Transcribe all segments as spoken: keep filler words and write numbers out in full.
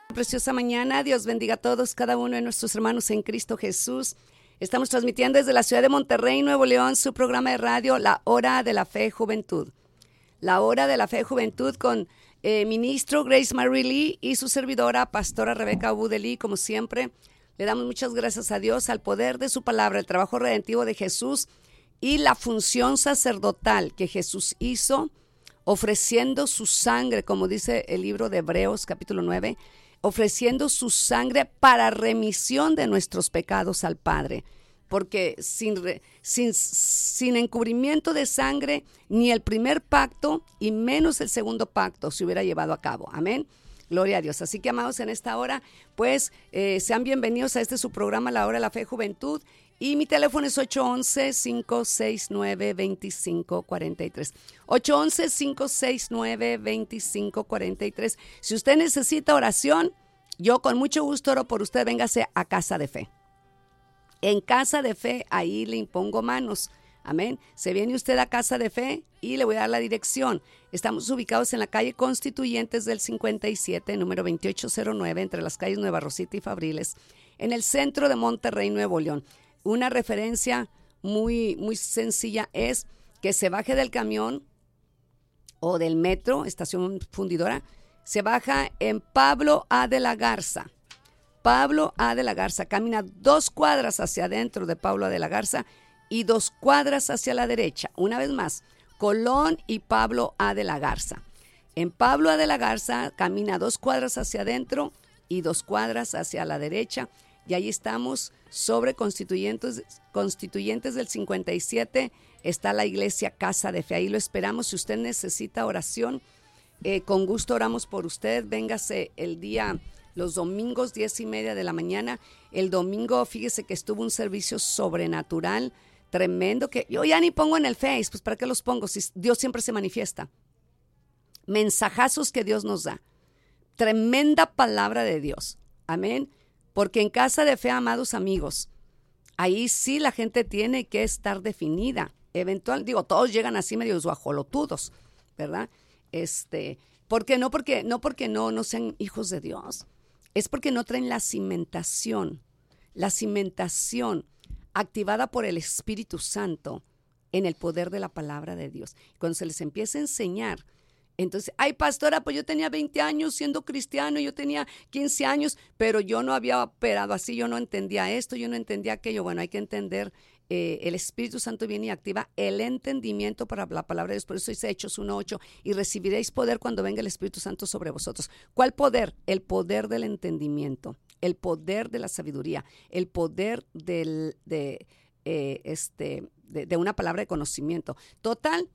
Preciosa mañana, Dios bendiga a todos, cada uno de nuestros hermanos en Cristo Jesús. Estamos transmitiendo desde la ciudad de Monterrey, Nuevo León, su programa de radio, La Hora de la Fe Juventud. La Hora de la Fe Juventud con eh, ministro Grace Marie Lee y su servidora, pastora Rebeca Budeli. Como siempre, le damos muchas gracias a Dios, al poder de su palabra, el trabajo redentivo de Jesús y la función sacerdotal que Jesús hizo, ofreciendo su sangre, como dice el libro de Hebreos capítulo nueve, ofreciendo su sangre para remisión de nuestros pecados al Padre, porque sin, sin, sin encubrimiento de sangre, ni el primer pacto y menos el segundo pacto se hubiera llevado a cabo. Amén. Gloria a Dios. Así que, amados, en esta hora, pues, eh, sean bienvenidos a este su programa, La Hora de la Fe Juventud. Y mi teléfono es ocho once, cinco seis nueve, dos cinco cuatro tres. ocho once, cinco seis nueve, dos cinco cuatro tres. Si usted necesita oración, yo con mucho gusto oro por usted. Véngase a Casa de Fe. En Casa de Fe, ahí le impongo manos. Amén. Se viene usted a Casa de Fe y le voy a dar la dirección. Estamos ubicados en la calle Constituyentes del cincuenta y siete, número veintiocho cero nueve, entre las calles Nueva Rosita y Fabriles, en el centro de Monterrey, Nuevo León. Una referencia muy, muy sencilla es que se baje del camión o del metro, estación fundidora, se baja en Pablo A. de la Garza. Pablo A. de la Garza, camina dos cuadras hacia adentro de Pablo A. de la Garza y dos cuadras hacia la derecha. Una vez más, Colón y Pablo A. de la Garza. En Pablo A. de la Garza camina dos cuadras hacia adentro y dos cuadras hacia la derecha. Y ahí estamos sobre Constituyentes, Constituyentes del cincuenta y siete, está la iglesia Casa de Fe. Ahí lo esperamos. Si usted necesita oración, eh, con gusto oramos por usted. Véngase el día, los domingos, diez y media de la mañana. El domingo, fíjese que estuvo un servicio sobrenatural, tremendo, que yo ya ni pongo en el Face, pues ¿para qué los pongo? Si Dios siempre se manifiesta. Mensajazos que Dios nos da. Tremenda palabra de Dios. Amén. Porque en Casa de Fe, amados amigos, ahí sí la gente tiene que estar definida. Eventual, digo, todos llegan así medio guajolotudos, ¿verdad? Este, ¿por qué no? Porque no, porque no, no sean hijos de Dios. Es porque no traen la cimentación, la cimentación activada por el Espíritu Santo en el poder de la palabra de Dios. Cuando se les empieza a enseñar, entonces, ay, pastora, pues yo tenía veinte años siendo cristiano, yo tenía quince años, pero yo no había operado así, yo no entendía esto, yo no entendía aquello. Bueno, hay que entender, eh, el Espíritu Santo viene y activa el entendimiento para la palabra de Dios. Por eso dice Hechos uno ocho, y recibiréis poder cuando venga el Espíritu Santo sobre vosotros. ¿Cuál poder? El poder del entendimiento, el poder de la sabiduría, el poder del, de, eh, este, de, de una palabra de conocimiento. Total,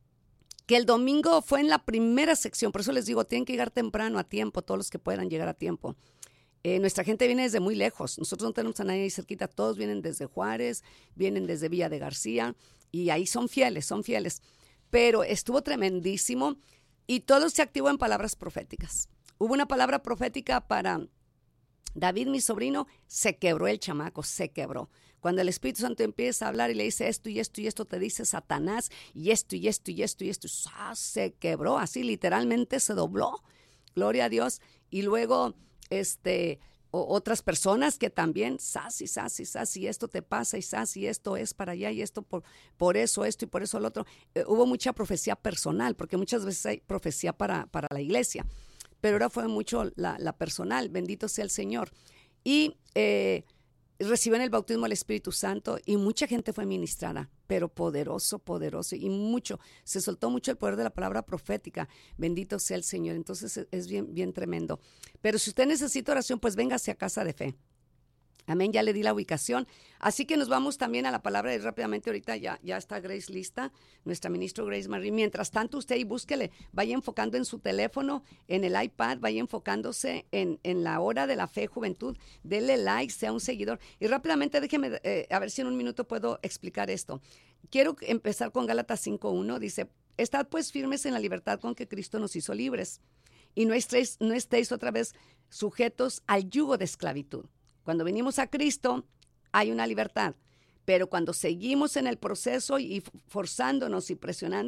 que el domingo fue en la primera sección, por eso les digo, tienen que llegar temprano, a tiempo, todos los que puedan llegar a tiempo. Eh, nuestra gente viene desde muy lejos, nosotros no tenemos a nadie ahí cerquita, todos vienen desde Juárez, vienen desde Villa de García, y ahí son fieles, son fieles. Pero estuvo tremendísimo, y todo se activó en palabras proféticas. Hubo una palabra profética para David, mi sobrino, se quebró el chamaco, se quebró. Cuando el Espíritu Santo empieza a hablar y le dice esto y esto y esto, te dice Satanás, y esto y esto y esto y esto, ¡ah! Se quebró, así literalmente se dobló. Gloria a Dios. Y luego, este, o, otras personas que también, sas y sas y sas, y esto te pasa, y sas, y esto es para allá, y esto por, por eso, esto y por eso lo otro. Eh, hubo mucha profecía personal, porque muchas veces hay profecía para, para la iglesia, pero ahora fue mucho la, la personal, bendito sea el Señor. Y eh, recibieron el bautismo del Espíritu Santo y mucha gente fue ministrada, pero poderoso, poderoso, y mucho, se soltó mucho el poder de la palabra profética, bendito sea el Señor. Entonces es bien, bien tremendo. Pero si usted necesita oración, pues véngase a Casa de Fe. Amén, ya le di la ubicación. Así que nos vamos también a la palabra y rápidamente ahorita ya, ya está Grace lista, nuestra ministro Grace Marie. Mientras tanto, usted y búsquele, vaya enfocando en su teléfono, en el iPad, vaya enfocándose en, en la Hora de la Fe Juventud. Dele like, sea un seguidor. Y rápidamente déjeme, eh, a ver si en un minuto puedo explicar esto. Quiero empezar con Gálatas cinco uno. Dice, estad pues firmes en la libertad con que Cristo nos hizo libres. Y no estéis, no estéis otra vez sujetos al yugo de esclavitud. Cuando venimos a Cristo hay una libertad, pero cuando seguimos en el proceso y forzándonos y presionando,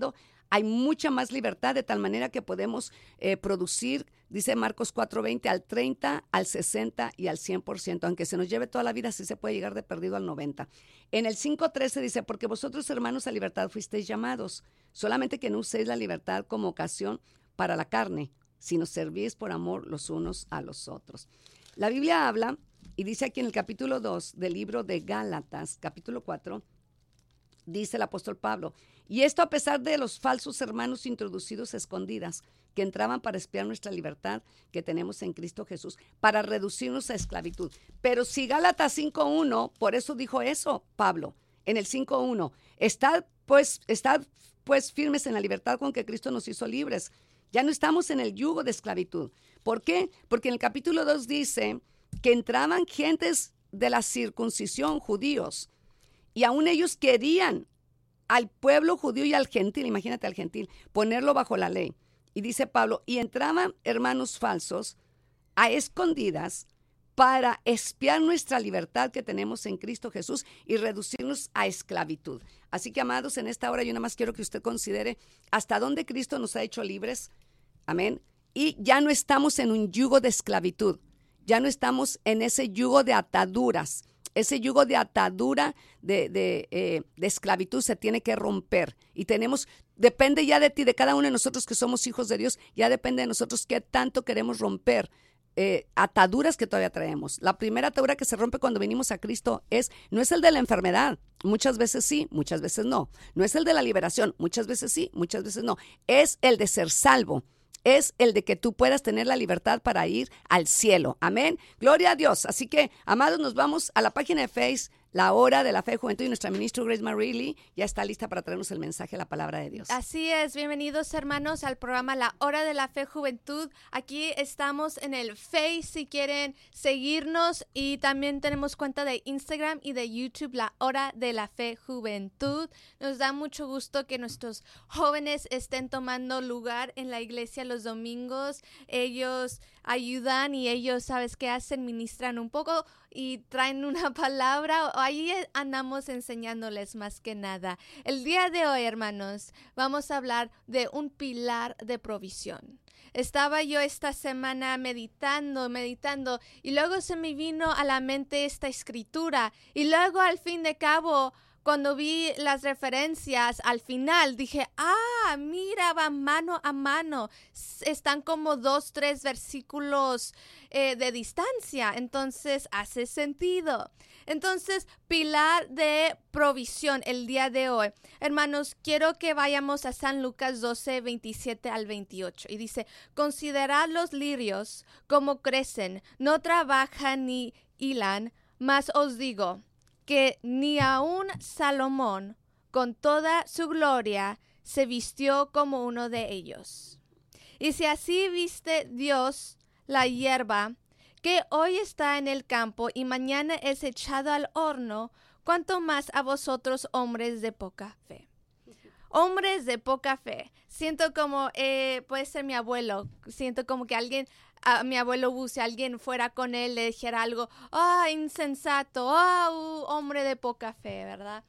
hay mucha más libertad, de tal manera que podemos eh, producir, dice Marcos cuatro veinte, al treinta, al sesenta y al cien por ciento. Aunque se nos lleve toda la vida, sí se puede llegar de perdido al noventa. En el cinco trece dice, porque vosotros, hermanos, a libertad fuisteis llamados, solamente que no uséis la libertad como ocasión para la carne, sino servís por amor los unos a los otros. La Biblia habla, y dice aquí en el capítulo dos del libro de Gálatas, capítulo cuatro, dice el apóstol Pablo, y esto a pesar de los falsos hermanos introducidos a escondidas, que entraban para espiar nuestra libertad que tenemos en Cristo Jesús, para reducirnos a esclavitud. Pero si Gálatas cinco uno, por eso dijo eso Pablo, en el cinco uno, estad pues, estad pues firmes en la libertad con que Cristo nos hizo libres. Ya no estamos en el yugo de esclavitud. ¿Por qué? Porque en el capítulo dos dice que entraban gentes de la circuncisión, judíos, y aún ellos querían al pueblo judío y al gentil, imagínate al gentil, ponerlo bajo la ley. Y dice Pablo, y entraban hermanos falsos a escondidas para espiar nuestra libertad que tenemos en Cristo Jesús y reducirnos a esclavitud. Así que, amados, en esta hora yo nada más quiero que usted considere hasta dónde Cristo nos ha hecho libres. Amén. Y ya no estamos en un yugo de esclavitud. Ya no estamos en ese yugo de ataduras. Ese yugo de atadura, de, de, eh, de esclavitud se tiene que romper. Y tenemos, depende ya de ti, de cada uno de nosotros que somos hijos de Dios, ya depende de nosotros qué tanto queremos romper eh, ataduras que todavía traemos. La primera atadura que se rompe cuando venimos a Cristo es, no es el de la enfermedad. Muchas veces sí, muchas veces no. No es el de la liberación. Muchas veces sí, muchas veces no. Es el de ser salvo. Es el de que tú puedas tener la libertad para ir al cielo. Amén. Gloria a Dios. Así que, amados, nos vamos a la página de Facebook, La Hora de la Fe, Juventud, y nuestra ministro Grace Marilli ya está lista para traernos el mensaje, la palabra de Dios. Así es. Bienvenidos, hermanos, al programa La Hora de la Fe, Juventud. Aquí estamos en el Face si quieren seguirnos, y también tenemos cuenta de Instagram y de YouTube, La Hora de la Fe, Juventud. Nos da mucho gusto que nuestros jóvenes estén tomando lugar en la iglesia los domingos. Ellos ayudan y ellos, ¿sabes qué hacen? Ministran un poco y traen una palabra. Ahí andamos enseñándoles más que nada. El día de hoy, hermanos, vamos a hablar de un pilar de provisión. Estaba yo esta semana meditando, meditando, y luego se me vino a la mente esta escritura. Y luego, al fin de cabo, cuando vi las referencias al final, dije, ah, mira, va mano a mano. Están como dos, tres versículos eh, de distancia. Entonces, hace sentido. Entonces, pilar de provisión el día de hoy. Hermanos, quiero que vayamos a San Lucas doce, veintisiete al veintiocho. Y dice, considerad los lirios como crecen, no trabajan ni hilan, mas os digo, que ni aun Salomón, con toda su gloria, se vistió como uno de ellos. Y si así viste Dios la hierba, que hoy está en el campo y mañana es echada al horno, cuánto más a vosotros, hombres de poca fe. Hombres de poca fe. Siento como, eh, puede ser mi abuelo, siento como que alguien... a mi abuelo Buse, alguien fuera con él, le dijera algo, ah, oh, insensato, ah, oh, hombre de poca fe, ¿verdad?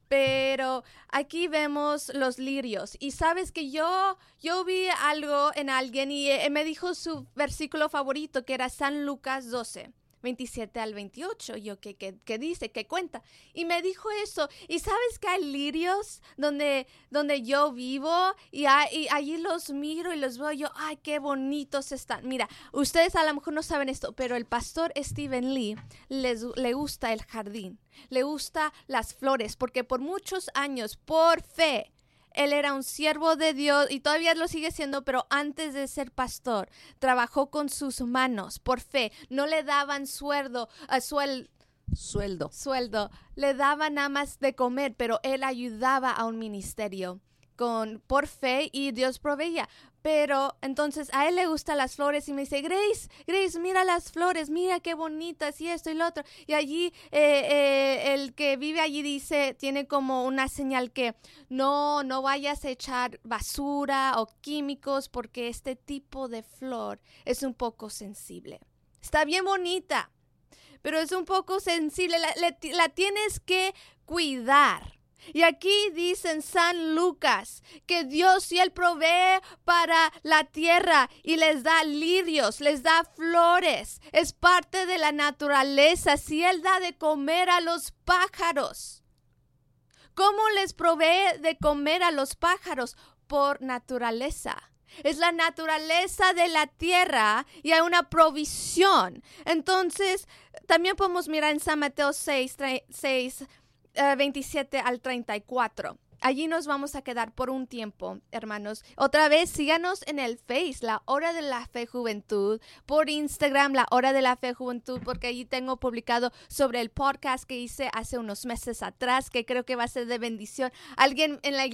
Pero aquí vemos los lirios, y sabes que yo, yo vi algo en alguien y eh, me dijo su versículo favorito, que era San Lucas doce. veintisiete al veintiocho, yo, ¿qué, qué, qué dice? ¿Qué cuenta? Y me dijo eso, y ¿sabes que hay lirios donde, donde yo vivo? Y, hay, y allí los miro y los veo yo, ¡ay, qué bonitos están! Mira, ustedes a lo mejor no saben esto, pero el pastor Stephen Lee les, le gusta el jardín, le gusta las flores, porque por muchos años, por fe, él era un siervo de Dios y todavía lo sigue siendo, pero antes de ser pastor, trabajó con sus manos por fe. No le daban sueldo, uh, suel, sueldo, sueldo, le daban nada más de comer, pero él ayudaba a un ministerio con, por fe, y Dios proveía. Pero entonces a él le gustan las flores y me dice, Grace, Grace, mira las flores, mira qué bonitas y esto y lo otro. Y allí eh, eh, el que vive allí dice, tiene como una señal que no, no vayas a echar basura o químicos, porque este tipo de flor es un poco sensible. Está bien bonita, pero es un poco sensible, la, la, la tienes que cuidar. Y aquí dice en San Lucas que Dios sí Él provee para la tierra y les da lirios, les da flores. Es parte de la naturaleza. Si Él da de comer a los pájaros. ¿Cómo les provee de comer a los pájaros? Por naturaleza. Es la naturaleza de la tierra y hay una provisión. Entonces, también podemos mirar en San Mateo seis, seis Uh, veintisiete al treinta y cuatro. Allí nos vamos a quedar por un tiempo, hermanos. Otra vez, síganos en el Face, La Hora de la Fe Juventud, por Instagram, La Hora de la Fe Juventud, porque allí tengo publicado sobre el podcast que hice hace unos meses atrás, que creo que va a ser de bendición. Alguien en la iglesia